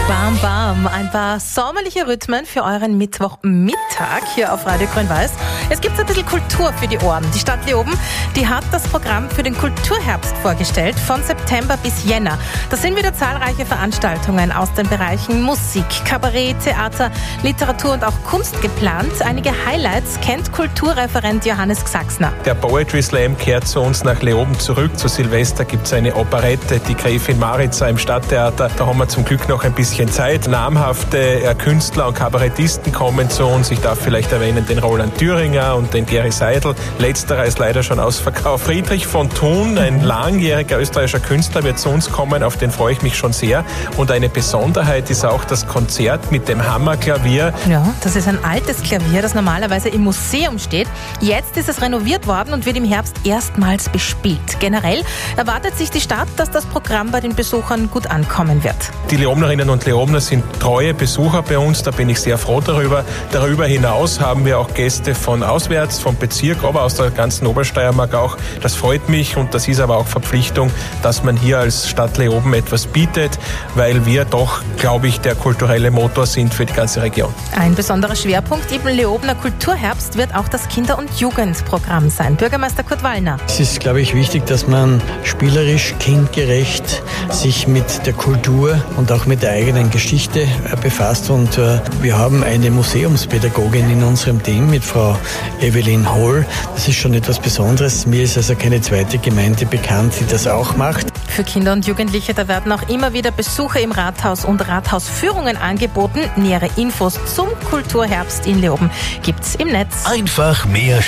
Bam, bam. Ein paar sommerliche Rhythmen für euren Mittwochmittag hier auf Radio Grün-Weiß. Es gibt ein bisschen Kultur für die Ohren. Die Stadt Leoben, die hat das Programm für den Kulturherbst vorgestellt, von September bis Jänner. Da sind wieder zahlreiche Veranstaltungen aus den Bereichen Musik, Kabarett, Theater, Literatur und auch Kunst geplant. Einige Highlights kennt Kulturreferent Johannes Gsaxner. Der Poetry Slam kehrt zu uns nach Leoben zurück. Zu Silvester gibt es eine Operette, die Gräfin Maritza im Stadttheater. Da haben wir zum Glück noch ein bisschen Zeit. Namhafte Künstler und Kabarettisten kommen zu uns. Ich darf vielleicht erwähnen den Roland Thüringer und den Geri Seidel. Letzterer ist leider schon ausverkauft. Friedrich von Thun, ein langjähriger österreichischer Künstler, wird zu uns kommen. Auf den freue ich mich schon sehr. Und eine Besonderheit ist auch das Konzert mit dem Hammerklavier. Ja, das ist ein altes Klavier, das normalerweise im Museum steht. Jetzt ist es renoviert worden und wird im Herbst erstmals bespielt. Generell erwartet sich die Stadt, dass das Programm bei den Besuchern gut ankommen wird. Die Leobnerinnen und Leobner sind treue Besucher bei uns, da bin ich sehr froh darüber. Darüber hinaus haben wir auch Gäste von auswärts, vom Bezirk, aber aus der ganzen Obersteiermark auch. Das freut mich und das ist aber auch Verpflichtung, dass man hier als Stadt Leoben etwas bietet, weil wir doch, glaube ich, der kulturelle Motor sind für die ganze Region. Ein besonderer Schwerpunkt im Leobener Kulturherbst wird auch das Kinder- und Jugendprogramm sein. Bürgermeister Kurt Wallner. Es ist, glaube ich, wichtig, dass man spielerisch, kindgerecht sich mit der Kultur und auch mit der eigenen Geschichte befasst. Und wir haben eine Museumspädagogin in unserem Team mit Frau Evelyn Holl. Das ist schon etwas Besonderes. Mir ist also keine zweite Gemeinde bekannt, die das auch macht. Für Kinder und Jugendliche, da werden auch immer wieder Besuche im Rathaus und Rathausführungen angeboten. Nähere Infos zum Kulturherbst in Leoben gibt's im Netz. Einfach mehr